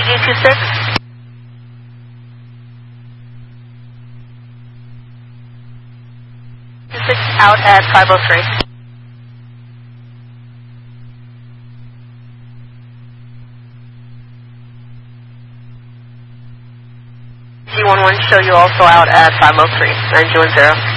EG26. Out at 503. G11 show you also out at 503, 910.